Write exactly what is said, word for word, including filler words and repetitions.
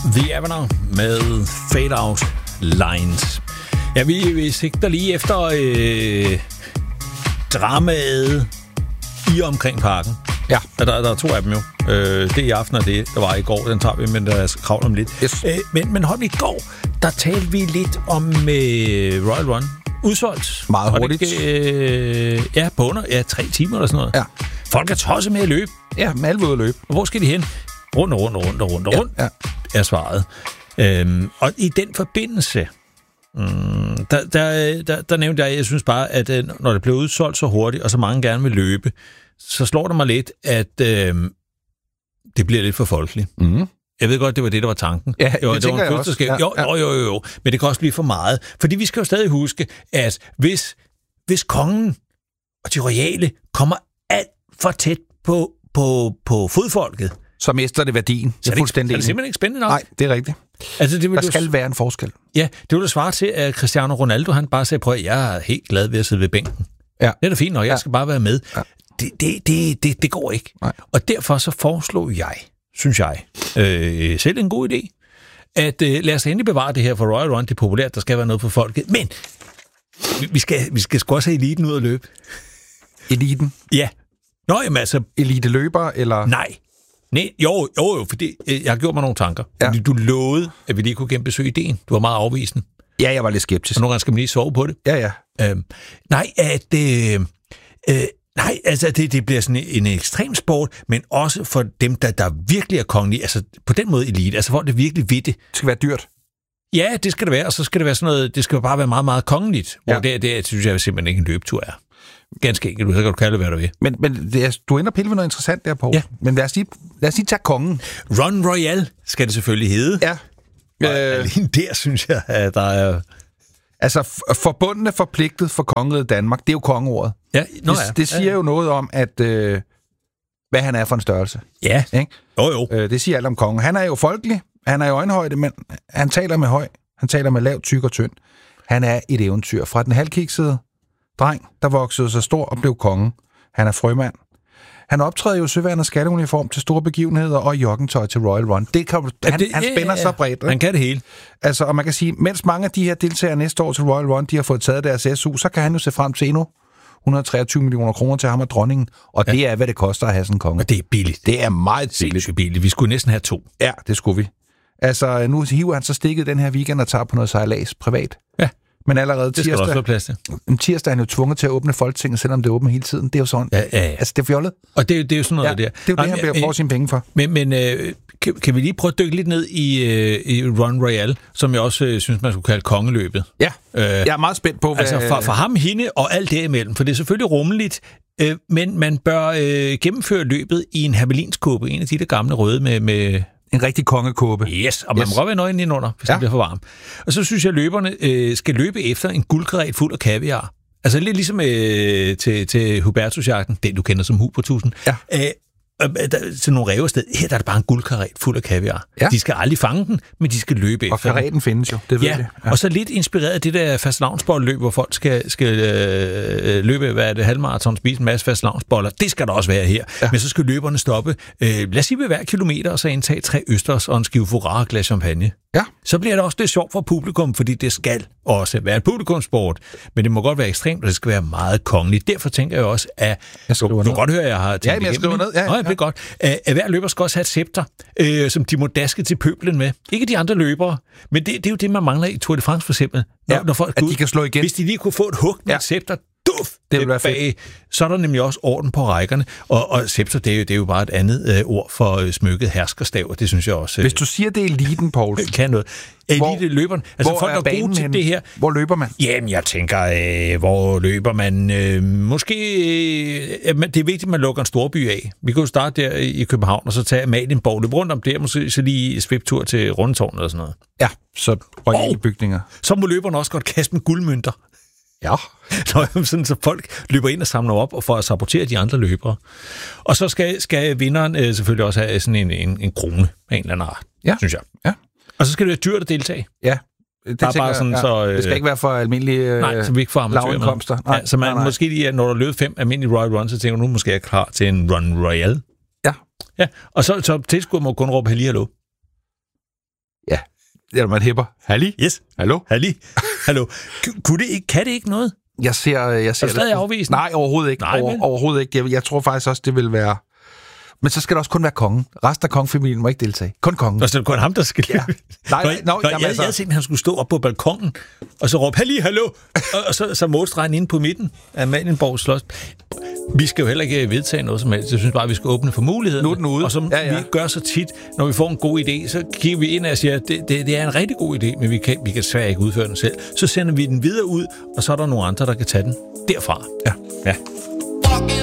The Avenue med Fade Out Lines. Ja, vi, vi sigter lige efter øh, dramaet i og omkring parken. Ja. Der, der er to af dem jo. Øh, det er i aften, og det der var i går. Den tager vi, men der er kravl om lidt. Yes. Øh, men, men hold i går, der talte vi lidt om øh, Royal Run. Udsolgt. Meget hurtigt. Det, øh, ja, på under ja, tre timer eller sådan noget. Ja. Folk er tosset med at løbe. Ja, med alle ved at løbe. Og hvor skal de hen? Rundt og rundt og rundt og rundt og Ja, rundt, ja. er svaret. Øhm, og i den forbindelse, mm, der, der, der, der nævnte jeg, jeg synes bare, at når det bliver udsolgt så hurtigt, og så mange gerne vil løbe, så slår det mig lidt, at øhm, det bliver lidt for folkeligt. Mm. Jeg ved godt, det var det, der var tanken. Ja, jo, det det tænker jeg også. Ja, jo, jo, jo, jo, jo, men det kan også blive for meget. Fordi vi skal jo stadig huske, at hvis, hvis kongen og de royale kommer alt for tæt på, på, på fodfolket, så mister det værdien. Så er det, ikke, er det simpelthen ikke spændende nok? Nej, det er rigtigt. Altså, det vil der du... skal være en forskel. Ja, det ville svare til, at Cristiano Ronaldo, han bare sagde, prøv at jeg er helt glad ved at sidde ved bænken. Ja. Det er da fint nok, jeg ja. skal bare være med. Ja. Det, det, det, det, det går ikke. Nej. Og derfor så foreslog jeg, synes jeg, øh, selv en god idé, at øh, lad os endelig bevare det her for Royal Run. Det er populært, der skal være noget for folket. Men vi skal, vi skal sgu også have eliten ud at løbe. Eliten? Ja. Nå, jamen altså... Elite-løber, eller... Nej. Nej, jo, jo, jo, fordi øh, jeg har gjort mig nogle tanker. Ja. Fordi du lovede, at vi lige kunne genbesøge ideen. Du var meget afvisende. Ja, jeg var lidt skeptisk. Og nogle gange skal man lige sove på det. Ja, ja. Øhm, nej, at... Øh, øh, nej, altså, det, det bliver sådan en, en ekstrem sport, men også for dem, der, der virkelig er kongelige. Altså, på den måde elite. Altså, hvor det virkelig ved det. Det skal være dyrt. Ja, det skal det være. Og så skal det være sådan noget... Det skal bare være meget, meget kongeligt. Hvor ja. det, det synes jeg simpelthen ikke en løbetur er. Ganske enkelt, så kan du kalde det, hvad du vil. Men, men det er, du ender pille ved noget interessant der, Poul. Ja. Men lad os, lige, lad os lige tage kongen. Run Royal skal det selvfølgelig hedde. Ja. Og øh, lige der, synes jeg, at der er... Altså, forbundne forpligtet for kongeriget Danmark, det er jo kongeordet. Ja, nå, det, ja. det siger ja, ja. jo noget om, at øh, hvad han er for en størrelse. Ja, ikke? jo jo. Øh, det siger alt om kongen. Han er jo folkelig, han er i øjenhøjde, men han taler med høj, han taler med lav, tyk og tynd. Han er et eventyr. Fra den halvkiksede dreng, der voksede sig stor og blev konge. Han er frømand. Han optræder jo søværende skatteuniform til store begivenheder og joggingtøj til Royal Run. Det kan, ja, han, det, han spænder ja, ja. så bredt. Ikke? Han kan det hele. Altså, og man kan sige, mens mange af de her deltagere næste år til Royal Run, de har fået taget deres S U, så kan han jo se frem til endnu et hundrede og treogtyve millioner kroner til ham og dronningen. Og ja. det er, hvad det koster at have sådan en konge. Og det er billigt. Det er meget billigt. billigt. Vi skulle næsten have to. Ja, det skulle vi. Altså, nu hiver han så stikket den her weekend og tager på noget sejlads privat. Ja. Men allerede det tirsdag, skal plads til. tirsdag er han jo tvunget til at åbne Folketinget, selvom det er åbent hele tiden. Det er jo sådan. Ja, ja, ja. Altså, det er fjollet. Og det, det er jo sådan noget ja, der. Det er jo det, han bliver brugt sine penge for. Men, men øh, kan, kan vi lige prøve at dykke lidt ned i, øh, i Run Royal, som jeg også øh, synes, man skulle kalde kongeløbet? Ja, øh, jeg er meget spændt på, hvad... Altså for, for ham, hende og alt derimellem, for det er selvfølgelig rummeligt, øh, men man bør øh, gennemføre løbet i en hermelinskåbe, en af de der gamle røde med... med en rigtig kongekåbe. Yes, og man yes. må godt være nøgen indenunder, hvis ja. det bliver for varmt. Og så synes jeg, at løberne øh, skal løbe efter en guldkaret fuld af kaviar. Altså lidt ligesom øh, til, til Hubertusjagten, den du kender som Hubertusen. Ja. Øh, der, til nogle rævested. Her der er det bare en guldkaret fuld af kaviar. Ja. De skal aldrig fange den, men de skal løbe og efter den. Og karetten findes jo, det ved ja. det. Ja, og så lidt inspireret af det der fastelavnsboldløb, hvor folk skal, skal øh, løbe, hvad er det, halvmarathon, spise en masse fastelavnsboller. Det skal der også være her. Ja. Men så skal løberne stoppe, øh, lad os sige ved hver kilometer, og så indtage tre østers og en skive foie og glas champagne. Ja. Så bliver det også lidt sjovt for publikum, fordi det skal også være et publikumsport. Men det må godt være ekstremt, og det skal være meget kongeligt. Derfor tænker jeg også, at... Jeg du, du kan godt høre, at jeg har tænkt ja, men jeg skriver ned. Ja, ja. Nå, det er godt. At, at hver løber skal også have et scepter, øh, som de må daske til pøblen med. Ikke de andre løbere, men det, det er jo det, man mangler i Tour de France for eksempel. Når, ja, når folk at ud, de kan slå igen. Hvis de lige kunne få et hug med ja. et scepter, duf, det vil være fedt. Så er der nemlig også orden på rækkerne. Og, og scepter, det er, jo, det er jo bare et andet øh, ord for øh, smykket herskerstav, og det synes jeg også... Øh, Hvis du siger, det er eliten, Poul. kan noget. Elite løberen. Altså hvor folk er, er gode til det her. Hvor løber man? Jamen, jeg tænker, øh, hvor løber man? Øh, måske... Øh, det er vigtigt, at man lukker en storby af. Vi kan jo starte der i København, og så tage Amalienborg. Løb rundt om der, måske så lige sviptur til Rundetårnet og sådan noget. Ja, så royale bygninger. Så må løberne også godt kaste med guldmønter. Ja. Sådan, så folk løber ind og samler op og får at sabotere de andre løbere. Og så skal, skal vinderen øh, selvfølgelig også have sådan en, en, en krone af en eller anden art, ja. synes jeg. Ja. Og så skal det være dyrt at deltage. Ja. Det, bare, bare sådan, ja. så, øh, det skal ikke være for almindelige øh, nej, så vi ikke får lavindkomster. Nej, ja, så man nej, nej. måske lige, når der løber fem almindelige Royal Runs, så tænker du, nu måske er jeg klar til en Run Royal. Ja. Ja, og så, så tilskuer må kun råbe halli hallo. Ja, når man hæpper. Halli? Yes. Hallo? Halli? Hallo? K- kunne det ikke, kan det ikke noget? Jeg ser, jeg ser er du stadig afvisende? Nej, overhovedet ikke. Nej, Over, overhovedet ikke. Jeg, jeg tror faktisk også, det vil være... Men så skal det også kun være kongen. Resten af kongefamilien må ikke deltage. Kun kongen. Og så er det kun ham, der skal... Ja. Nej, nej, Nå, no, jeg, jamen, jeg, altså... jeg tænkte, at han skulle stå op på balkongen, og så råbe, halli, hallo, og, og så, så målstregen inde på midten af Marienborg Slot. Vi skal jo heller ikke vedtage noget som helst. Jeg synes bare, at vi skal åbne for mulighederne. Nu er den ude. Og som ja, ja. vi gør så tit, når vi får en god idé, så kigger vi ind og siger, at det, det, det er en rigtig god idé, men vi kan, vi kan svært ikke udføre den selv. Så sender vi den videre ud, og så er der nogle andre, der kan tage den derfra. Ja. Ja.